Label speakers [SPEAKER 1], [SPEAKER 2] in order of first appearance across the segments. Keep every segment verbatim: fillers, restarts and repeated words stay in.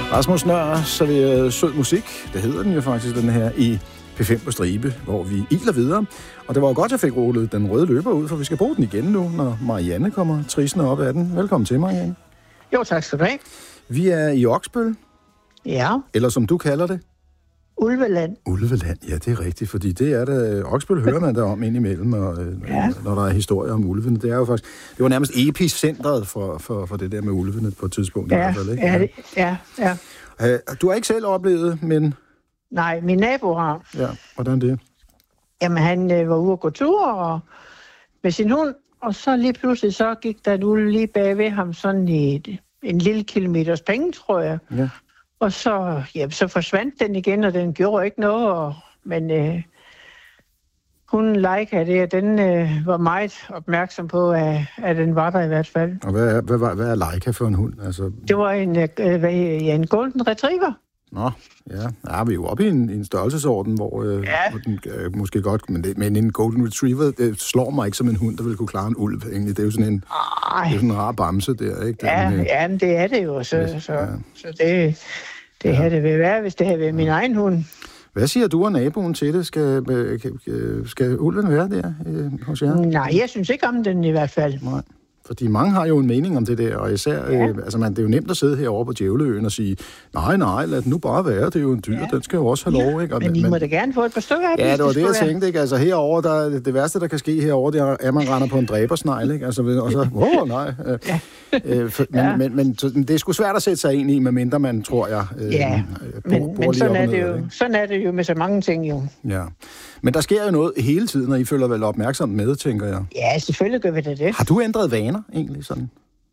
[SPEAKER 1] Rasmus Nøhr serverer sød musik. Det hedder den jo faktisk, den her, i P fem på stribe, hvor vi iler videre. Og det var jo godt, at jeg fik rullet den røde løber ud, for vi skal bruge den igen nu, når Marianne kommer trisende op af den. Velkommen til, Marianne.
[SPEAKER 2] Jo, tak skal du have.
[SPEAKER 1] Vi er i Oksbøl.
[SPEAKER 2] Ja.
[SPEAKER 1] Eller som du kalder det.
[SPEAKER 2] Ulveland.
[SPEAKER 1] Ulveland, ja, det er rigtigt, fordi det er det. Oksbøl hører man der om indimellem, og, ja. når der er historier om ulvene. Det er jo faktisk, det var nærmest epicentret for, for, for det der med ulvene på et tidspunkt.
[SPEAKER 2] Ja,
[SPEAKER 1] i hvert fald, ikke?
[SPEAKER 2] ja, det, ja, ja.
[SPEAKER 1] Du har ikke selv oplevet, men...
[SPEAKER 2] Nej, min nabo har.
[SPEAKER 1] Ja, hvordan det?
[SPEAKER 2] Jamen, han øh, var ude at gå tur og, med sin hund, og så lige pludselig så gik der en ulv lige bag ved ham, sådan i et, en lille kilometers penge, tror jeg.
[SPEAKER 1] Ja.
[SPEAKER 2] Og så, ja, så forsvandt den igen, og den gjorde ikke noget. Og, men øh, hun Leica, det, den øh, var meget opmærksom på, at, at den var der i hvert fald.
[SPEAKER 1] Og hvad er, hvad, hvad, hvad er Leica for en hund? Altså...
[SPEAKER 2] Det var en, øh, hvad, ja, en golden retriever.
[SPEAKER 1] Nå, ja. Ja, vi er jo oppe i en, en størrelsesorden, hvor, øh,
[SPEAKER 2] ja.
[SPEAKER 1] hvor den øh, måske godt... Men, det, men en golden retriever, det slår mig ikke som en hund, der vil kunne klare en ulv, egentlig. Det er jo sådan en, det er sådan en rar bamse der, ikke? Den,
[SPEAKER 2] ja,
[SPEAKER 1] øh,
[SPEAKER 2] ja, men det er det jo, så,
[SPEAKER 1] ja.
[SPEAKER 2] så, så det, det ja. havde det vil være, hvis det havde været min egen hund.
[SPEAKER 1] Hvad siger du og naboen til det? Skal, øh, skal ulven være der øh, hos jer?
[SPEAKER 2] Nej, jeg synes ikke om den i hvert fald.
[SPEAKER 1] Nej. Fordi mange har jo en mening om det der, og især, ja. øh, altså man, det er jo nemt at sidde herovre på Djævleøen og sige, nej, nej, lad den nu bare være, det er jo en dyr, ja. Den skal jo også have lov, ikke? Og,
[SPEAKER 2] men I men, må da gerne få et par stykker af.
[SPEAKER 1] Ja, det var det, jeg tænkte, ikke? Altså herovre, der, det værste, der kan ske herovre, det er, at man render på en dræbersnegl, ikke? Altså, og så, åh, oh, nej. Øh,
[SPEAKER 2] ja.
[SPEAKER 1] øh, for, men, ja. men, men, men det er sgu svært at sætte sig ind i, medmindre man, tror jeg, øh,
[SPEAKER 2] ja,
[SPEAKER 1] bor,
[SPEAKER 2] men,
[SPEAKER 1] bor
[SPEAKER 2] men sådan, er det
[SPEAKER 1] ned,
[SPEAKER 2] jo,
[SPEAKER 1] ikke?
[SPEAKER 2] sådan er det jo med så mange ting, jo.
[SPEAKER 1] Ja. Men der sker jo noget hele tiden, og I følger vel opmærksomt med, tænker jeg.
[SPEAKER 2] Ja, selvfølgelig gør vi det det.
[SPEAKER 1] Har du ændret vaner, egentlig, sådan?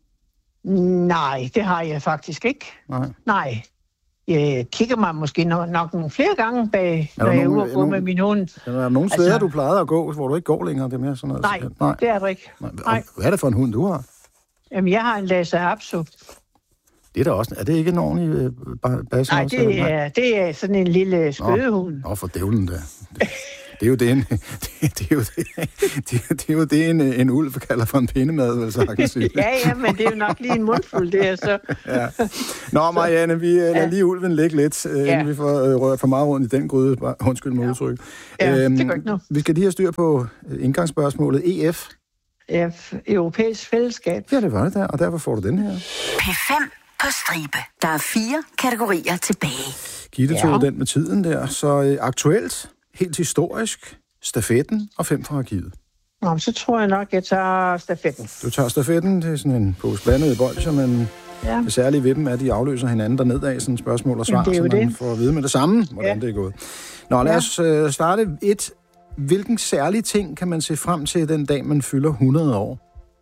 [SPEAKER 2] Nej, det har jeg faktisk ikke.
[SPEAKER 1] Nej.
[SPEAKER 2] Nej. Jeg kigger mig måske nok, nok nogle flere gange bag, når jeg er ude og gå med min hund.
[SPEAKER 1] Er der nogle steder, altså, du plejede at gå, hvor du ikke går længere? Det er mere sådan noget?
[SPEAKER 2] Nej, nej, det er det ikke.
[SPEAKER 1] Nej. Nej. Hvad er det for en hund, du har?
[SPEAKER 2] Jamen, jeg har en Lhasa Apso.
[SPEAKER 1] Det er da også... Er det ikke en ordentlig øh, basse?
[SPEAKER 2] Nej, det er, det er sådan en lille skødehund.
[SPEAKER 1] Nå, for dævlen da. Det, det er jo det, en, det, det er jo det, det, det, er jo det en, en ulv kalder for en pindemad, vel så kan sige.
[SPEAKER 2] Ja, ja, men det er jo nok lige en mundfuld, det er så.
[SPEAKER 1] Ja. Nå, Marianne, vi lader ja. lige ulven ligge lidt, ja. inden vi får øh, rørt for meget rundt i den gryde. Undskyld mig udtryk.
[SPEAKER 2] Ja, øhm, det gør ikke noget.
[SPEAKER 1] Vi skal lige have styr på indgangsspørgsmålet. E F?
[SPEAKER 2] Ja, Europæisk Fællesskab.
[SPEAKER 1] Ja, det var det der, og derfor får du den her.
[SPEAKER 3] P fem på stribe. Der er fire kategorier tilbage.
[SPEAKER 1] Gitte tog ja. den med tiden der. Så øh, aktuelt, helt historisk, stafetten og fem fra arkivet.
[SPEAKER 2] Nå, så tror jeg nok, jeg tager stafetten.
[SPEAKER 1] Du tager stafetten, det er sådan en pose blandede bolcher, men ja. det særlige ved dem er, at de afløser hinanden derned af sådan spørgsmål og svar, så man det. får at vide med det samme, hvordan ja. det er gået. Nå, lad os øh, starte et. Hvilken særlig ting kan man se frem til den dag, man fylder hundrede år?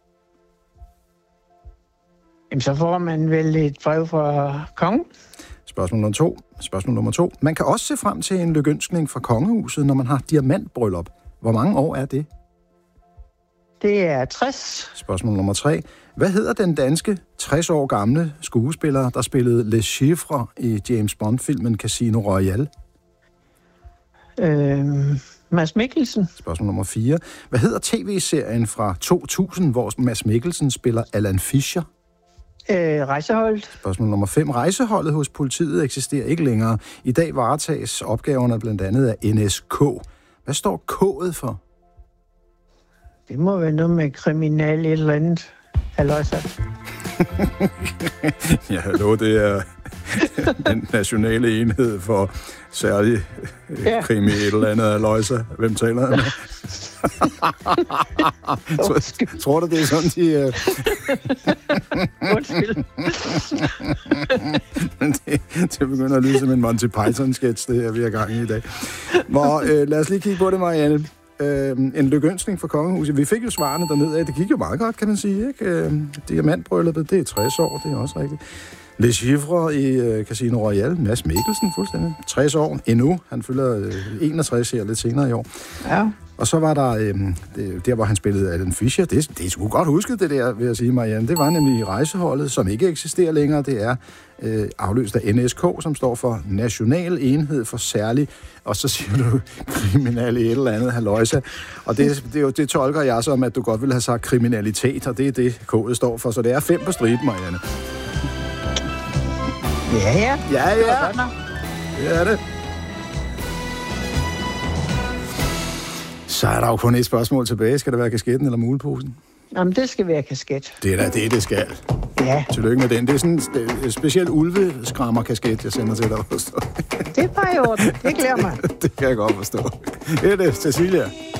[SPEAKER 2] Jamen, så får man vel et brev fra kongen.
[SPEAKER 1] Spørgsmål nummer to. Spørgsmål nummer to. Man kan også se frem til en lykønskning fra kongehuset, når man har diamantbryllup. Hvor mange år er det?
[SPEAKER 2] Det er tres.
[SPEAKER 1] Spørgsmål nummer tre. Hvad hedder den danske tres år gamle skuespiller, der spillede Le Chiffre i James Bond-filmen Casino Royale?
[SPEAKER 2] Øhm, Mads Mikkelsen.
[SPEAKER 1] Spørgsmål nummer fire. Hvad hedder tv-serien fra to tusind, hvor Mads Mikkelsen spiller Alan Fischer?
[SPEAKER 2] Øh, rejseholdet.
[SPEAKER 1] Spørgsmål nummer fem. Rejseholdet hos politiet eksisterer ikke længere. I dag varetages opgaverne blandt andet af N S K. Hvad står K'et for?
[SPEAKER 2] Det må være noget med kriminal et eller andet. Halløjsa.
[SPEAKER 1] Ja, hallo, det er den nationale enhed for særlig ja. krimi et eller andet halløjsa. Hvem taler med? tror, tror du, det er sådan, de... Uh...
[SPEAKER 2] Undskyld.
[SPEAKER 1] det, det begynder at lyde som en Monty Python-sketch, det her, vi er gang i i dag. Hvor, uh, lad os lige kigge på det, Marianne. Uh, en lykønskning for kongehuset. Vi fik jo svarene dernede af. Det gik jo meget godt, kan man sige, ikke? Uh, diamantbrylluppet, det er tres år, det er også rigtigt. Le Chiffre i uh, Casino Royale. Mads Mikkelsen, fuldstændig. tres år endnu. Han fylder uh, enogtres her lidt senere i år.
[SPEAKER 2] Ja.
[SPEAKER 1] Og så var der, øh, det, der hvor han spillede Alan Fischer. Det, det er sgu godt husket, det der, vil jeg sige, Marianne. Det var nemlig rejseholdet, som ikke eksisterer længere. Det er øh, afløst af N S K, som står for National Enhed for Særlig, og så siger du kriminal et eller andet halløjsa. Og det, det, det tolker jeg som, at du godt ville have sagt kriminalitet, og det er det, K'et står for. Så det er fem på striben, Marianne.
[SPEAKER 2] Ja, ja.
[SPEAKER 1] Ja,
[SPEAKER 2] Det var
[SPEAKER 1] ja.
[SPEAKER 2] godt nok.
[SPEAKER 1] Det er det. Så er der jo kun et spørgsmål tilbage. Skal det være kasketten eller muleposen?
[SPEAKER 2] Jamen, det skal være kasket.
[SPEAKER 1] Det er da det, det skal.
[SPEAKER 2] Ja.
[SPEAKER 1] Tillykke med den. Det er sådan en speciel ulveskrammer-kasket, jeg sender til dig.
[SPEAKER 2] Det er bare i orden. Det glæder mig.
[SPEAKER 1] Det kan jeg godt forstå. Det er det, Cecilia.